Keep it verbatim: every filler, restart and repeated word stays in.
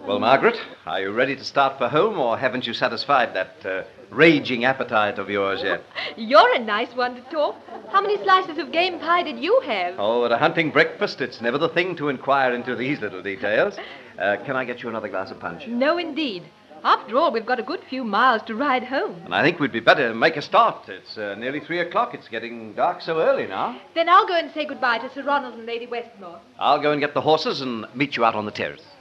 Well, Margaret, are you ready to start for home, or haven't you satisfied that uh, raging appetite of yours yet? You're a nice one to talk. How many slices of game pie did you have? Oh, at a hunting breakfast, it's never the thing to inquire into these little details. Uh, can I get you another glass of punch? No, indeed. After all, we've got a good few miles to ride home. And I think we'd be better to make a start. It's uh, nearly three o'clock. It's getting dark so early now. Then I'll go and say goodbye to Sir Ronald and Lady Westmore. I'll go and get the horses and meet you out on the terrace.